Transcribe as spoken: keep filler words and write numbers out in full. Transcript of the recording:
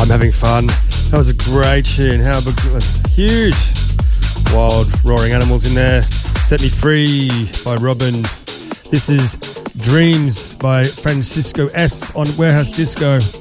I'm having fun. That was a great tune. How big it was. Huge. Wild roaring animals in there. Set Me Free by Robin. This is Dreams by Francisco S on Warehouse Disco.